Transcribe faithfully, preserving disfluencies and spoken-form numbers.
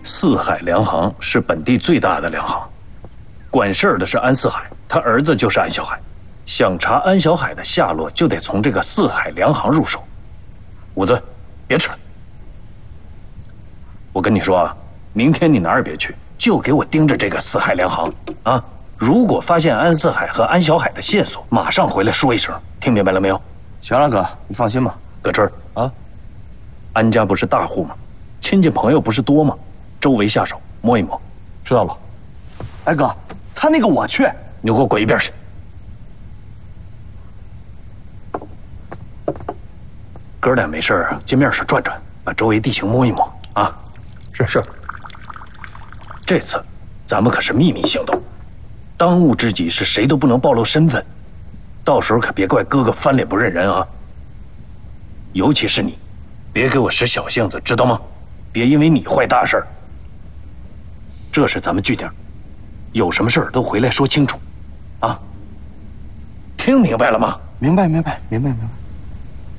四海粮行是本地最大的粮行，管事儿的是安四海，他儿子就是安小海。想查安小海的下落，就得从这个四海粮行入手。武尊，别吃了。我跟你说啊，明天你哪儿也别去，就给我盯着这个四海粮行啊！如果发现安四海和安小海的线索，马上回来说一声，听明白了没有？ 行了，哥，你放心吧。 葛春啊，安家不是大户吗？亲戚朋友不是多吗？周围下手摸一摸。 知道了。 哎哥，他那个我去。 你给我滚一边去！哥俩没事啊，街面上转转，把周围地形摸一摸啊。 是是。 这次咱们可是秘密行动，当务之急是谁都不能暴露身份，到时候可别怪哥哥翻脸不认人啊。尤其是你，别给我使小性子，知道吗？别因为你坏大事儿。这是咱们据点，有什么事儿都回来说清楚，啊？听明白了吗？ 明白，明白，明白，明白。